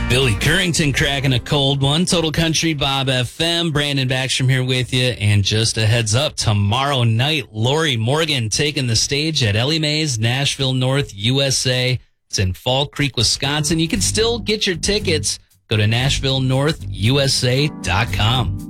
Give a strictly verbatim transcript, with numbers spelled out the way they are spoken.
Billy Currington cracking a cold one. Total Country Bob F M. Brandon Backstrom here with you. And just a heads up, tomorrow night, Lori Morgan taking the stage at Ellie Mae's Nashville North, U S A. It's in Fall Creek, Wisconsin. You can still get your tickets. Go to Nashville North U S A dot com.